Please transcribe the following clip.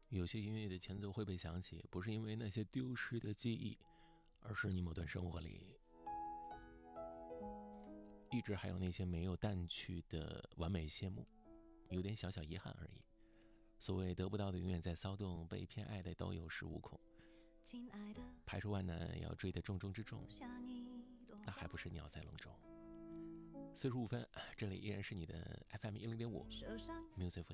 有些音乐的前奏会被想起，不是因为那些丢失的记忆，而是你某段生活里一直还有那些没有淡去的完美谢幕，有点小小遗憾而已。所谓得不到的永远在骚动，被偏爱的都有恃无恐，排除万难也要追得重中之重，那还不是鸟在笼中。45分，这里依然是你的 FM 10.5 Music for